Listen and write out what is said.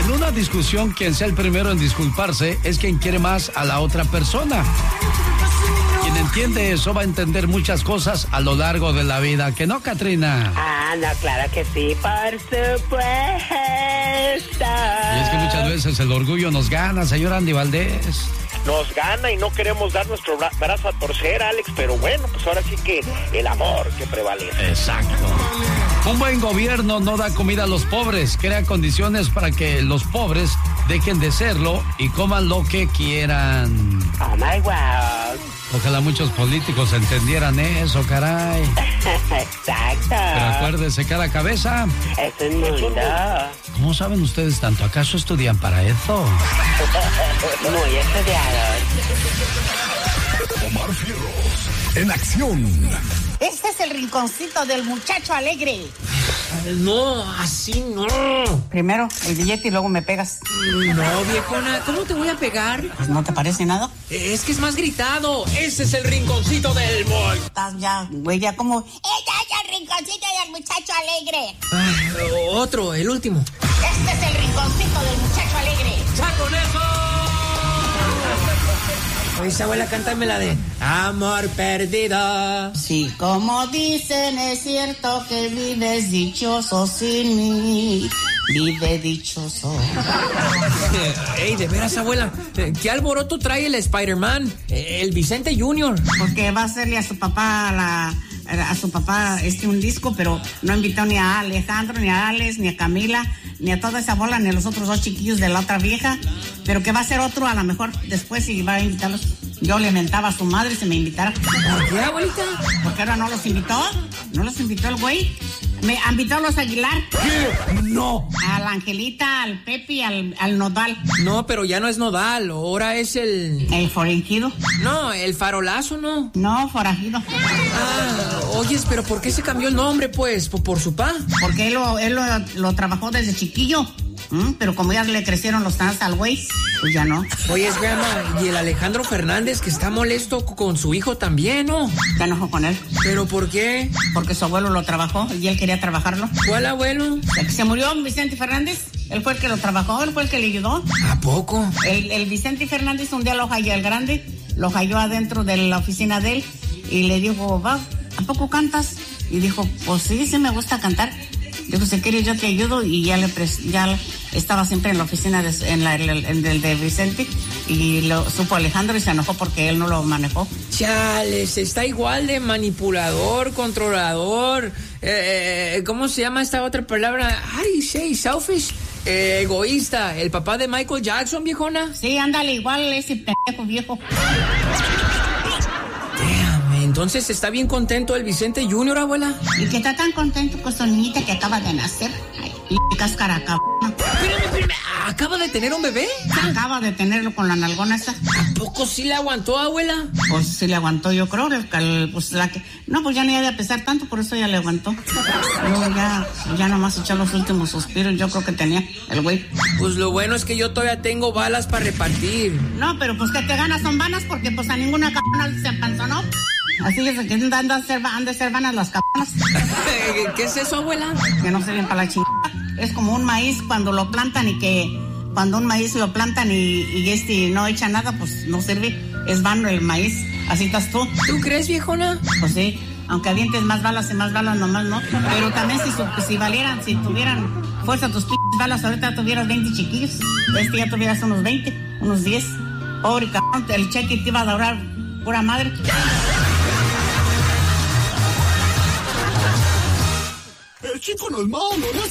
En una discusión, quien sea el primero en disculparse es quien quiere más a la otra persona. Quien entiende eso va a entender muchas cosas a lo largo de la vida. ¿Que no, Catrina? Ah, no, claro que sí, por supuesto. Y es que muchas veces el orgullo nos gana, señor Andy Valdés. Nos gana y no queremos dar nuestro brazo a torcer, Alex, pero bueno, pues ahora sí que el amor que prevalece. Exacto. Un buen gobierno no da comida a los pobres, crea condiciones para que los pobres dejen de serlo y coman lo que quieran. Oh my God. Ojalá muchos políticos entendieran eso, caray. Exacto. Pero acuérdese, cada cabeza Es un mundo. ¿Cómo saben ustedes tanto? ¿Acaso estudian para eso? Muy estudiados. Omar Fierros, en acción. Este es el rinconcito del muchacho alegre. No, así no. Primero el billete y luego me pegas. No, viejona, ¿cómo te voy a pegar? Pues, ¿no te parece nada? Es que es más gritado. Ese es el rinconcito del mall. Estás ya, güey, ya como... ¡Este es el rinconcito del muchacho alegre! Otro, el último. Este es el rinconcito del muchacho alegre. ¡Ya con eso! Oye, abuela, cántame la de Amor Perdido. Sí, como dicen, es cierto que vives dichoso sin mí. Vive dichoso. Ey, de veras, abuela, ¿qué alboroto trae el Spider-Man? El Vicente Junior. Porque va a hacerle a su papá un disco, pero no invitó ni a Alejandro, ni a Alex, ni a Camila, ni a toda esa bola, ni a los otros dos chiquillos de la otra vieja, pero que va a ser otro a lo mejor después y va a invitarlos. Yo le mentaba a su madre si me invitara. ¿Por qué, abuelita? Porque ahora no los invitó el güey. Me invitó a los Aguilar. ¿Qué? No. A la Angelita, al Pepe y al Nodal. No, pero ya no es Nodal, ahora es el... El forajido. No, el farolazo, ¿no? No, forajido. Ah, oyes, pero ¿por qué se cambió el nombre, pues? ¿Por su pa? Porque él lo trabajó desde chiquillo. Pero como ya le crecieron los trans al güey, pues ya no. Oye, grandma, y el Alejandro Fernández que está molesto con su hijo también, ¿no? Se enojó con él. ¿Pero por qué? Porque su abuelo lo trabajó y él quería trabajarlo. ¿Cuál abuelo? El que se murió, Vicente Fernández. Él fue el que lo trabajó, él fue el que le ayudó. ¿A poco? El Vicente Fernández un día lo halló, el grande, lo halló adentro de la oficina de él y le dijo, va, ¿a poco cantas? Y dijo, pues sí me gusta cantar. Dijo, si quieres yo te ayudo, y ya estaba siempre en la oficina de Vicente, y lo supo Alejandro y se enojó porque él no lo manejó. Chales, está igual de manipulador, controlador, ¿cómo se llama esta otra palabra? Ay, sí, selfish, egoísta, el papá de Michael Jackson, viejona. Sí, ándale, igual ese pendejo viejo. Entonces, ¿está bien contento el Vicente Junior, abuela? Y que está tan contento con su niñita que acaba de nacer. Ay, y cáscara cabrona. Espérame, ¿acaba de tener un bebé? Acaba de tenerlo con la nalgona esa. ¿A poco sí le aguantó, abuela? Pues sí le aguantó, yo creo. Pues ya ni ha de pesar tanto, por eso ya le aguantó. Luego ya nomás echó los últimos suspiros, yo creo que tenía el güey. Pues lo bueno es que yo todavía tengo balas para repartir. No, pero pues que te ganas son vanas, porque pues a ninguna cabrona se empanzonó. Así es que han de ser vanas las cabronas. ¿Qué es eso, abuela? Que no sirven para la chingada. Es como un maíz cuando lo plantan cuando un maíz lo plantan y no echa nada, pues no sirve. Es vano el maíz. Así estás tú. ¿Tú crees, viejona? Pues sí, aunque avientes más balas y más balas nomás, ¿no? Pero también si tuvieran fuerza tus balas, ahorita tuvieras 20 chiquillos. Ya tuvieras unos 20, unos 10. Pobre cabrón, el cheque te iba a durar pura madre. El chico no es malo, no es